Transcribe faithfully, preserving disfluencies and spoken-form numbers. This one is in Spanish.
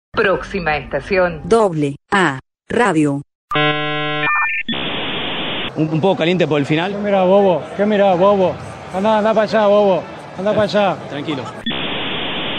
Próxima estación. Doble A Radio. Un, un poco caliente por el final. ¿Qué mirá, bobo? ¿Qué mirá, bobo? Anda, anda para allá, bobo. Anda para allá. Tranquilo.